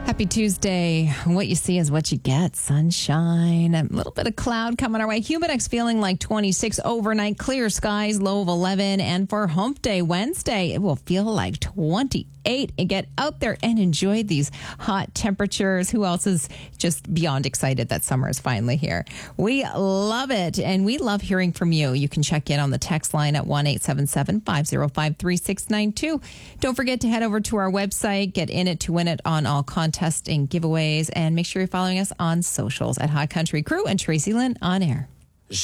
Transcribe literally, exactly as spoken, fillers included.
Happy Tuesday. What you see is what you get. Sunshine, a little bit of cloud coming our way. Humidex feeling like twenty-six overnight. Clear skies, low of eleven. And for Hump Day Wednesday, it will feel like twenty-eight. And get out there and enjoy these hot temperatures. Who else is just beyond excited that summer is finally here? We love it. And we love hearing from you. You can check in on the text line at one eight seven seven, five oh five, three six nine two. Don't forget to head over to our website. Get in it to win it on all contests and giveaways, and make sure you're following us on socials at High Country Crew and Tracy Lynn on air.